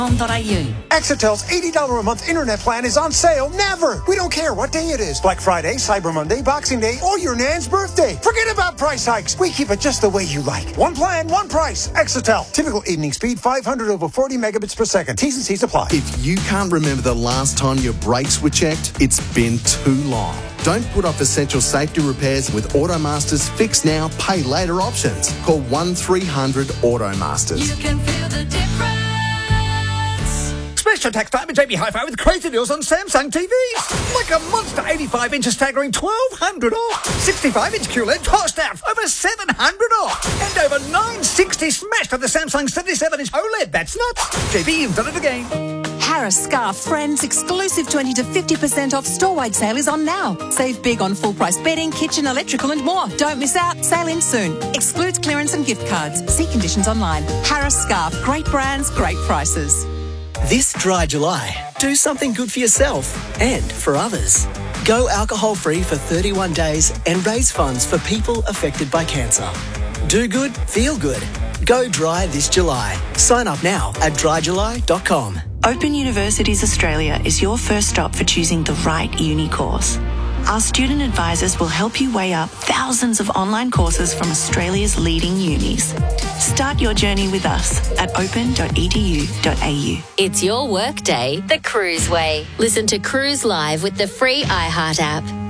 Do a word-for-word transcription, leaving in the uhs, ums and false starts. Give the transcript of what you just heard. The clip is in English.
Exetel's eighty dollars a month internet plan is on sale never. We don't care what day it is. Black Friday, Cyber Monday, Boxing Day, or your Nan's birthday. Forget about price hikes. We keep it just the way you like. One plan, one price. Exetel. Typical evening speed, five hundred over forty megabits per second. T's and C's apply. If you can't remember the last time your brakes were checked, it's been too long. Don't put off essential safety repairs with Automaster's Fix Now, Pay Later options. Call one three hundred Automasters. You can feel the difference. Special tax time at J B Hi-Fi with crazy deals on Samsung T Vs. Like a monster eighty-five inch staggering twelve hundred off. sixty-five inch Q L E D tossed out over seven hundred off. And over nine sixty smashed on the Samsung seventy-seven inch OLED. That's nuts. J B, you've done it again. Harris Scarf Friends exclusive twenty to fifty percent off store-wide sale is on now. Save big on full-price bedding, kitchen, electrical and more. Don't miss out. Sale in soon. Excludes clearance and gift cards. See conditions online. Harris Scarf. Great brands, great prices. This dry July, do something good for yourself and for others. Go alcohol-free for thirty-one days and raise funds for people affected by cancer. Do good, feel good. Go dry this July. Sign up now at dry july dot com. Open Universities Australia is your first stop for choosing the right uni course. Our student advisors will help you weigh up thousands of online courses from Australia's leading unis. Start your journey with us at open dot e d u dot a u. It's your work day the Cruise way. Listen to Cruise Live with the free iHeart app.